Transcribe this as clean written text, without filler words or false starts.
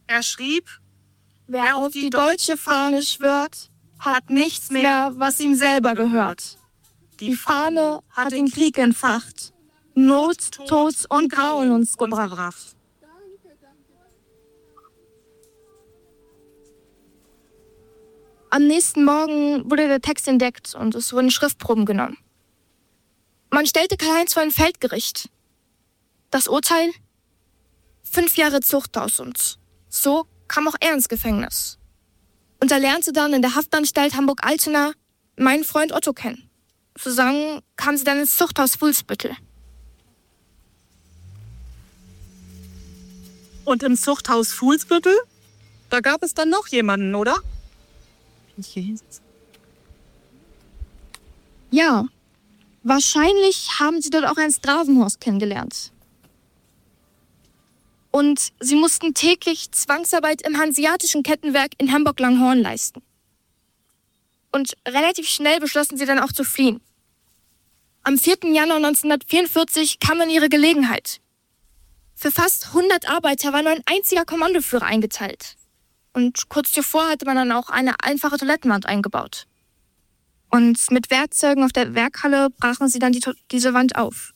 Er schrieb: Wer auf die deutsche Fahne schwört, hat nichts mehr, was ihm selber gehört. Die Fahne hat den Krieg entfacht, Not, Tod und Grauen uns gebracht. Am nächsten Morgen wurde der Text entdeckt und es wurden Schriftproben genommen. Man stellte Karl-Heinz vor ein Feldgericht. Das Urteil? 5 Jahre Zuchthaus und so kam auch er ins Gefängnis. Und er lernte dann in der Haftanstalt Hamburg-Altena meinen Freund Otto kennen. Zusammen kamen sie dann ins Zuchthaus Fuhlsbüttel. Und im Zuchthaus Fuhlsbüttel? Da gab es dann noch jemanden, oder? Ja, wahrscheinlich haben sie dort auch Ernst Gravenhorst kennengelernt. Und sie mussten täglich Zwangsarbeit im Hanseatischen Kettenwerk in Hamburg-Langhorn leisten. Und relativ schnell beschlossen sie dann auch zu fliehen. Am 4. Januar 1944 kam dann ihre Gelegenheit. Für fast 100 Arbeiter war nur ein einziger Kommandoführer eingeteilt. Und kurz zuvor hatte man dann auch eine einfache Toilettenwand eingebaut. Und mit Werkzeugen auf der Werkhalle brachen sie dann diese Wand auf.